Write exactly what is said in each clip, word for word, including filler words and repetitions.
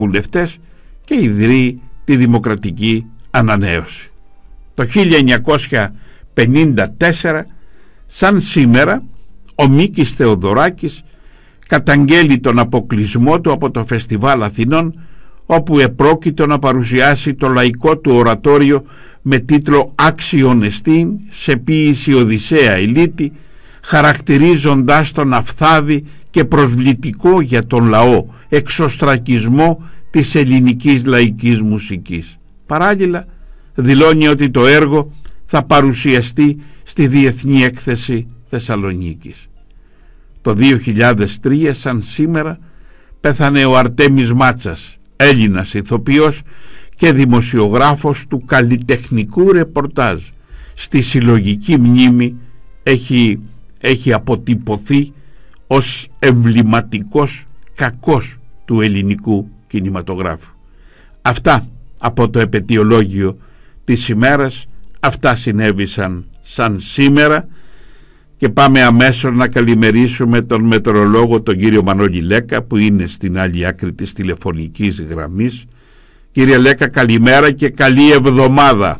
βουλευτές και ιδρύει τη Δημοκρατική Ανανέωση. Το χίλια εννιακόσια πενήντα τέσσερα, σαν σήμερα, ο Μίκης Θεοδωράκης καταγγέλει τον αποκλεισμό του από το Φεστιβάλ Αθηνών, όπου επρόκειτο να παρουσιάσει το λαϊκό του ορατόριο με τίτλο «Άξιον εστίν» σε ποίηση Οδυσσέα Ηλίτη, χαρακτηρίζοντας τον αυθάδη και προσβλητικό για τον λαό εξωστρακισμό της ελληνικής λαϊκής μουσικής. Παράλληλα δηλώνει ότι το έργο θα παρουσιαστεί στη Διεθνή Έκθεση Θεσσαλονίκης. Το δύο χιλιάδες τρία, σαν σήμερα, πέθανε ο Αρτέμις Μάτσας, Έλληνας ηθοποιός και δημοσιογράφος του καλλιτεχνικού ρεπορτάζ. Στη συλλογική μνήμη έχει, έχει αποτυπωθεί ως εμβληματικός κακός του ελληνικού κινηματογράφου. Αυτά από το επετειολόγιο της ημέρας, αυτά συνέβησαν σαν σήμερα, και πάμε αμέσως να καλημερίσουμε τον μετεωρολόγο τον κύριο Μανώλη Λέκα, που είναι στην άλλη άκρη της τηλεφωνικής γραμμής. Κύριε Λέκα, καλημέρα και καλή εβδομάδα.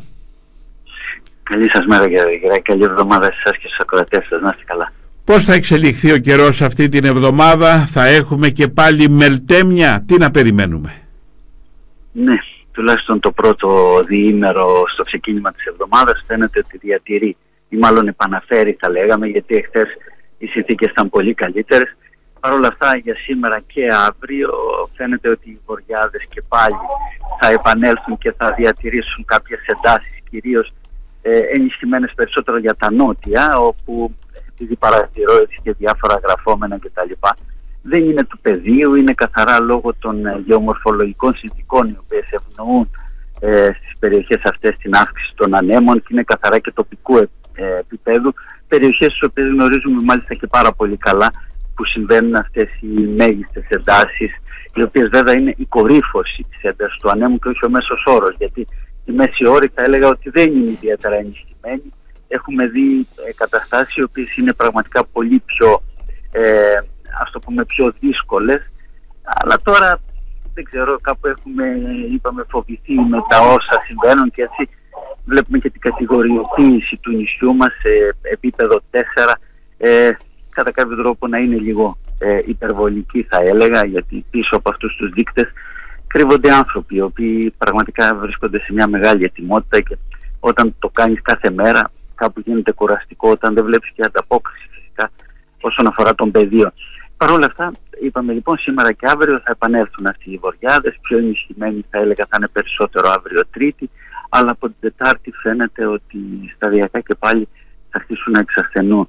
Καλή σας μέρα κύριε, καλή εβδομάδα σε εσάς και στους ακροατές σας, να είστε καλά. Πώς θα εξελιχθεί ο καιρός αυτή την εβδομάδα, θα έχουμε και πάλι μελτέμια, τι να περιμένουμε? Ναι, τουλάχιστον το πρώτο διήμερο στο ξεκίνημα της εβδομάδας φαίνεται ότι διατηρεί, ή μάλλον επαναφέρει θα λέγαμε, γιατί εχθές οι συνθήκες ήταν πολύ καλύτερες. Παρ' όλα αυτά για σήμερα και αύριο φαίνεται ότι οι βοριάδες και πάλι θα επανέλθουν και θα διατηρήσουν κάποιες εντάσεις, κυρίως ε, ενισχυμένες περισσότερο για τα νότια, όπου επειδή παρατηρώ έτσι και διάφορα γραφόμενα κτλ. Δεν είναι του πεδίου, είναι καθαρά λόγω των ε, γεωμορφολογικών συνθήκων οι οποίες ευνοούν ε, στις περιοχές αυτές την αύξηση των ανέμων και είναι καθαρά και τοπικού ε, ε, επίπεδου, περιοχές στις οποίες γνωρίζουμε μάλιστα και πάρα πολύ καλά που συμβαίνουν αυτές οι μέγιστες εντάσεις, οι οποίες βέβαια είναι η κορύφωση της έντασης του ανέμου και όχι ο μέσος όρος, γιατί η μέση όρη θα έλεγα ότι δεν είναι ιδιαίτερα ενισχυμένη. Έχουμε δει ε, καταστάσεις οι οποίες είναι πραγματικά πολύ πιο, ε, ας το πούμε, πιο δύσκολες, αλλά τώρα δεν ξέρω, κάπου έχουμε, είπαμε, φοβηθεί με τα όσα συμβαίνουν και έτσι βλέπουμε και την κατηγοριοποίηση του νησιού μας σε επίπεδο τέσσερα, ε, κατά κάποιο τρόπο να είναι λίγο ε, υπερβολική θα έλεγα, γιατί πίσω από αυτούς τους δείκτες κρύβονται άνθρωποι οι οποίοι πραγματικά βρίσκονται σε μια μεγάλη ετοιμότητα και όταν το κάνεις κάθε μέρα κάπου γίνεται κουραστικό, όταν δεν βλέπεις και ανταπόκριση φυσικά όσον αφορά τον πεδίο. Παρ' όλα αυτά είπαμε λοιπόν σήμερα και αύριο θα επανέλθουν αυτοί οι βοριάδες, πιο ενισχυμένοι θα έλεγα θα είναι περισσότερο αύριο Τρίτη, αλλά από την Τετάρτη φαίνεται ότι σταδιακά και πάλι θα αρχίσουν να εξασθενούν.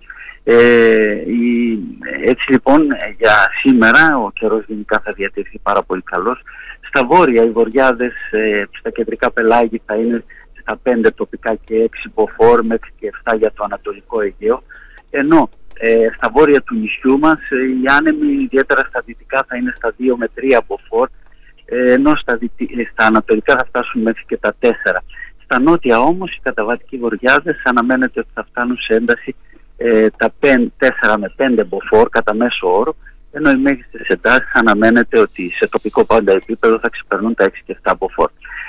Ε, η, έτσι λοιπόν για σήμερα ο καιρός γενικά θα διατηρηθεί πάρα πολύ καλός. Στα βόρεια οι βοριάδες ε, στα κεντρικά πελάγη θα είναι στα πέντε τοπικά και έξι μποφόρ μέχρι και επτά για το Ανατολικό Αιγαίο, ενώ ε, στα βόρεια του νησιού μας ε, οι άνεμοι ιδιαίτερα στα δυτικά θα είναι στα δύο με τρία μποφόρ, ε, ενώ στα, δυτι... στα ανατολικά θα φτάσουν μέχρι και τα τέσσερα. Στα νότια όμως οι καταβατικοί βοριάδες αναμένεται ότι θα φτάνουν σε ένταση ε, τα τέσσερα με πέντε μποφόρ κατά μέσο όρο, ενώ οι μέγιστες εντάσεις αναμένεται ότι σε τοπικό πάντα επίπεδο θα ξεπερνούν τα έξι και επτά μποφόρ.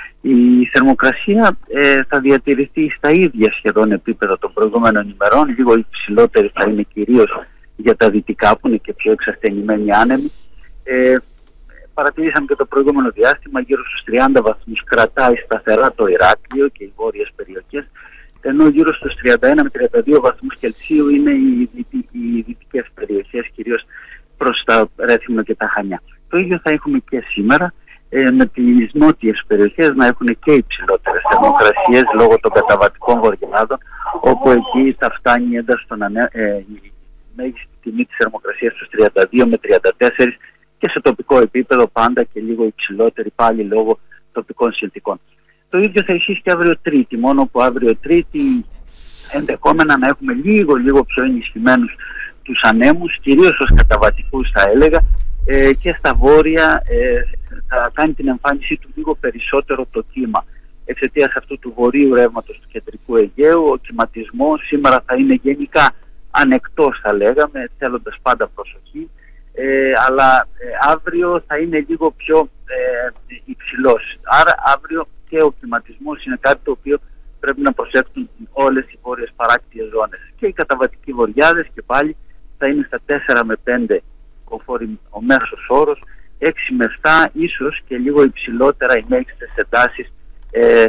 Η θερμοκρασία ε, θα διατηρηθεί στα ίδια σχεδόν επίπεδα των προηγούμενων ημερών, λίγο υψηλότερη θα είναι κυρίως για τα δυτικά που είναι και πιο εξασθενημένοι άνεμοι. Ε, παρατηρήσαμε και το προηγούμενο διάστημα γύρω στους τριάντα βαθμούς κρατάει σταθερά το Ηράκλειο και οι βόρειες περιοχές, ενώ γύρω στους τριάντα ένα με τριάντα δύο βαθμούς Κελσίου είναι οι, δυτι, οι δυτικές περιοχές, κυρίως προς τα Ρέθυμνο και τα Χανιά. Το ίδιο θα έχουμε και σήμερα, ε, με τις νότιες περιοχές να έχουν και υψηλότερες θερμοκρασίες λόγω των καταβατικών βοριάδων, όπου εκεί θα φτάνει η ένταση των ανε, ε, η μέγιστη τιμή της θερμοκρασίας στους τριάντα δύο με τριάντα τέσσερα και σε τοπικό επίπεδο πάντα και λίγο υψηλότερη πάλι λόγω τοπικών συνθήκων. Το ίδιο θα ισχύσει και αύριο Τρίτη, μόνο που αύριο Τρίτη ενδεχόμενα να έχουμε λίγο λίγο πιο ενισχυμένους τους ανέμους, κυρίως ως καταβατικούς θα έλεγα, ε, και στα βόρεια ε, θα κάνει την εμφάνισή του λίγο περισσότερο το κύμα. Εξαιτίας αυτού του βορείου ρεύματος του κεντρικού Αιγαίου, ο κυματισμός σήμερα θα είναι γενικά ανεκτός θα λέγαμε, θέλοντας πάντα προσοχή. ε, αλλά ε, αύριο θα είναι λίγο πιο ε, υψηλός. Άρα αύριο και ο κλιματισμός είναι κάτι το οποίο πρέπει να προσέξουν όλες οι βόρειες παράκτιες ζώνες. Και οι καταβατικοί βορειάδες και πάλι θα είναι στα τέσσερα με πέντε κοφόρη ο μέσος όρος, έξι με επτά ίσως και λίγο υψηλότερα οι μέγιστες εντάσεις ε,